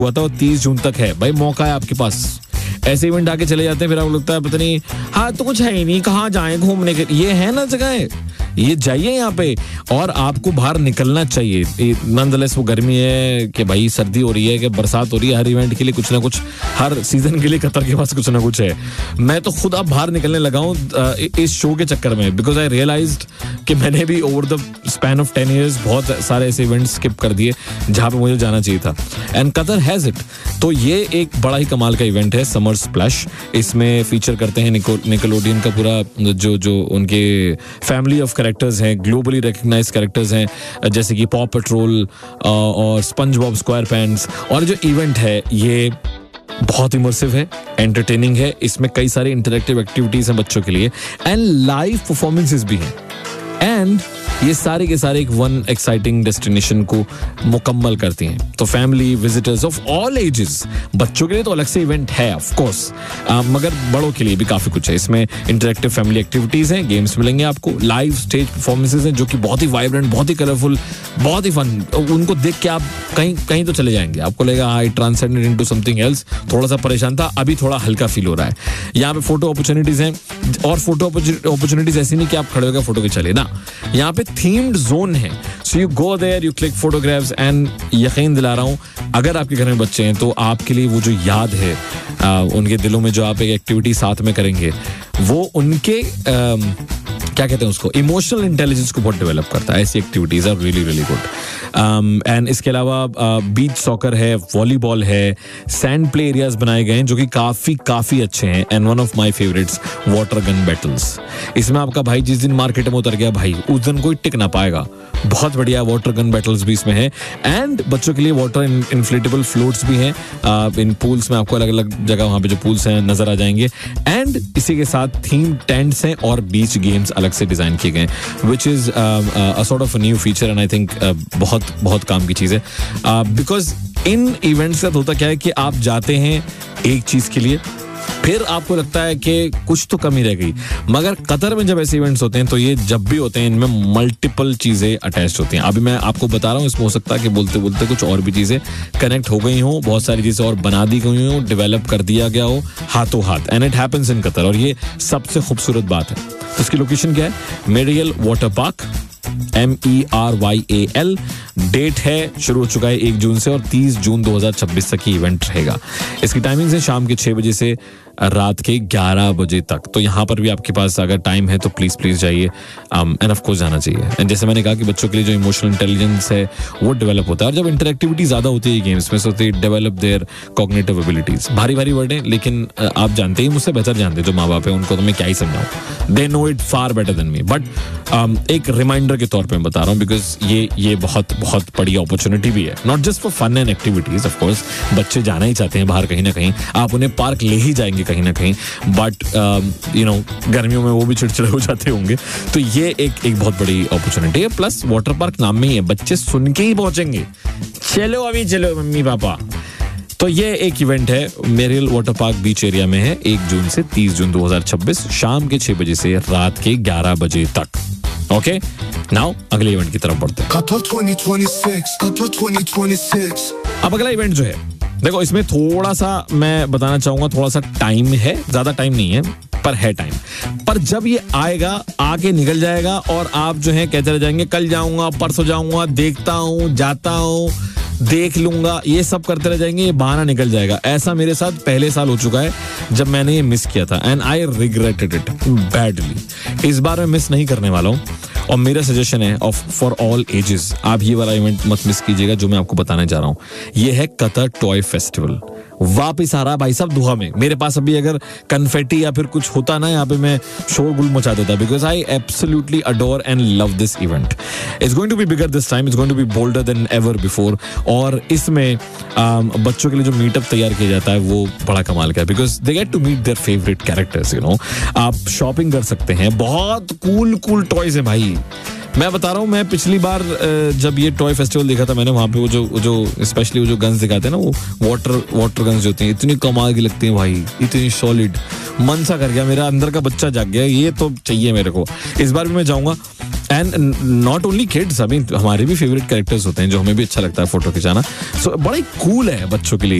हुआ था और 30 जून तक है भाई, मौका है आपके पास। ऐसे इवेंट आके चले जाते हैं, फिर आपको लगता है पता नहीं, हाँ तो कुछ है ही नहीं, कहाँ जाएं घूमने के, ये है ना जगह, ये जाइए यहाँ पे, और आपको बाहर निकलना चाहिए। नॉनदलेस वो गर्मी है कि भाई सर्दी हो रही है कि बरसात हो रही है, हर इवेंट के लिए कुछ ना कुछ, हर सीजन के लिए कतर के पास कुछ ना कुछ है। मैं तो खुद अब बाहर निकलने लगा हूँ इस शो के चक्कर में, बिकॉज आई रियलाइज्ड कि मैंने भी over the span of 10 years बहुत सारे ऐसे इवेंट्स स्किप कर दिए जहाँ पे मुझे जाना चाहिए था, एंड कतर हैज इट। तो ये एक बड़ा ही कमाल का इवेंट है, समर स्प्लैश। इसमें फीचर करते हैं निकोलोडियन का पूरा जो उनके फैमिली ऑफ कैरेक्टर्स हैं, ग्लोबली रिकग्नाइज्ड कैरेक्टर्स हैं, जैसे कि पॉ पेट्रोल और स्पंज बॉब स्क्वायर पैंट्स। और जो इवेंट है ये बहुत इमर्सिव है, एंटरटेनिंग है, इसमें कई सारी इंटरैक्टिव एक्टिविटीज हैं बच्चों के लिए, एंड लाइव परफॉर्मेंसेस भी हैं, एंड ये सारे के सारे एक वन एक्साइटिंग डेस्टिनेशन को मुकम्मल करती हैं। तो family visitors of all ages, बच्चों के लिए तो अलग से इवेंट है ऑफ कोर्स, मगर बड़ों के लिए भी काफी कुछ है इसमें। इंटरैक्टिव फैमिली एक्टिविटीज हैं, गेम्स मिलेंगे आपको, लाइव स्टेज परफॉर्मेंसेज हैं जो कि बहुत ही वाइब्रेंट, बहुत ही कलरफुल, बहुत ही फन। उनको देख के आप कहीं तो चले जाएंगे, आपको लगेगा आई ट्रांसेंडेड इनटू समथिंग एल्स। थोड़ा सा परेशान था, अभी थोड़ा हल्का फील हो रहा है। यहाँ पे फोटो अपॉर्चुनिटीज हैं, और फोटो अपॉर्चुनिटीज ऐसी नहीं कि आप खड़े होकर फोटो खिंचा लेना, यहाँ पे थीम्ड जोन है। So you go there, you click photographs, and यकीन दिला रहा हूँ अगर आपके घर में बच्चे हैं तो आपके लिए वो जो याद है उनके दिलों में, जो आप एक एक्टिविटी साथ में करेंगे, वो उनके क्या कहते हैं उसको, इमोशनल इंटेलिजेंस को बहुत डेवलप करता है। ऐसी activities are really really good. And इसके अलावा बीच सॉकर है, वॉलीबॉल है, सैंड प्ले एरियाज बनाए गए हैं जो कि काफी अच्छे हैं, and one of my favourites water gun battles. इसमें आपका भाई जिस दिन मार्केट में उतर गया भाई, उस दिन कोई टिक ना पाएगा। बहुत बढ़िया वाटर गन बैटल्स भी इसमें है, एंड बच्चों के लिए वाटर इन्फ्लेटेबल फ्लोट्स भी हैं। इन पूल्स में आपको अलग अलग जगह वहाँ पे जो पूल्स हैं नजर आ जाएंगे, एंड इसी के साथ थीम टेंट्स हैं और बीच गेम्स अलग से डिजाइन किए गए, which is a sort of a new feature, and I think बहुत काम की चीज है। बिकॉज इन इवेंट्स का होता क्या है कि आप जाते हैं एक चीज के लिए, फिर आपको लगता है कि कुछ तो कमी रह गई, मगर कतर में जब ऐसे इवेंट्स होते हैं तो ये जब भी होते हैं इनमें मल्टीपल चीजें अटैच होती हैं। अभी मैं आपको बता रहा हूँ, इसमें हो सकता है कि बोलते बोलते कुछ और भी चीजें कनेक्ट हो गई हो, बहुत सारी चीजें और बना दी गई हो, डेवलप कर दिया गया हो हाथों हाथ, and it happens in Qatar. और ये सबसे खूबसूरत बात है। तो इसकी लोकेशन क्या है? मेरियल वाटर पार्क, MERYAL। डेट है, शुरू हो चुका है 1 जून से, और 30 जून 2026 तक की इवेंट रहेगा। इसकी टाइमिंग है शाम के 6 बजे से रात के 11 बजे तक। तो यहाँ पर भी आपके पास अगर टाइम है तो प्लीज जाइए, एंड ऑफ कोर्स जाना चाहिए। एंड जैसे मैंने कहा कि बच्चों के लिए जो इमोशनल इंटेलिजेंस है वो डेवलप होता है, और जब इंटरैक्टिविटी ज्यादा होती है गेम्स में तो they develop their cognitive abilities. भारी वर्ड है, लेकिन आप जानते ही, मुझसे बेहतर जानते जो माँ बाप है, उनको तो मैं क्या ही समझाऊं, they know it far better than me. But एक रिमाइंडर के तौर पर मैं बता रहा हूँ, बिकॉज ये बहुत बड़ी अपॉर्चुनिटी भी है, not just for fun and activities. Of course बच्चे जाना ही चाहते हैं बाहर कहीं ना कहीं, आप उन्हें पार्क ले ही जाएंगे कहीं ना कहीं, बट यू नो गर्मियों में वो भी चिड़चिड़े हो जाते होंगे। तो ये एक बहुत बड़ी अपॉर्चुनिटी है। प्लस वाटर पार्क नाम में ही है, बच्चे सुन के ही पहुंचेंगे, चलो अभी चलो मम्मी पापा। तो ये एक इवेंट है, मेरियल वाटर पार्क बीच एरिया में है, 1 जून से 30 जून 2026 शाम के 6 बजे से रात के 11 बजे तक। ओके, नाउ अगले इवेंट की तरफ बढ़ते हैं। Qatar 2026. अब अगला इवेंट जो है, देखो इसमें थोड़ा सा मैं बताना चाहूंगा, थोड़ा सा टाइम है, ज्यादा टाइम नहीं है पर है टाइम। पर जब ये आएगा, आके निकल जाएगा, और आप जो है कहते रह जाएंगे कल जाऊंगा, परसों जाऊंगा, देखता हूँ, जाता हूँ, देख लूंगा, ये सब करते रह जाएंगे, ये बहाना निकल जाएगा। ऐसा मेरे साथ पहले साल हो चुका है जब मैंने ये मिस किया था, and I regretted it badly. इस बार मैं मिस नहीं करने वाला हूँ, और मेरा सजेशन है फॉर ऑल एजेस, आप ये वाला इवेंट मत मिस कीजिएगा जो मैं आपको बताने जा रहा हूँ। ये है कतर टॉय फेस्टिवल। वापिस आ रहा भाई साहब दुआ में। मेरे पास अभी अगर कन्फेटी या फिर कुछ होता ना यहाँ पे, मैं शोरगुल मचा देता, because I absolutely adore and love this event. It's going to be bigger this time, it's going to be boulder then ever before. और इसमें बच्चों के लिए जो मीटअप तैयार किया जाता है वो बड़ा कमाल का है, because they get to meet their favourite characters, you know. आप शॉपिंग कर सकते हैं, बहुत कूल टॉयज है भाई। मैं बता रहा हूँ, मैं पिछली बार जब ये टॉय फेस्टिवल देखा था मैंने, वहाँ पे वो जो स्पेशली वो जो गन्स दिखाते हैं ना, वो वाटर गन्स जो होती हैं, इतनी कमाल की लगती हैं भाई, इतनी सॉलिड। मन सा कर गया, मेरा अंदर का बच्चा जाग गया, ये तो चाहिए मेरे को। इस बार भी मैं जाऊंगा, एंड नॉट ओनली किड्स, हमारे भी फेवरेट कैरेक्टर्स होते हैं जो हमें भी अच्छा लगता है फोटो खिंचाना. सो बड़ा ही कूल है बच्चों के लिए.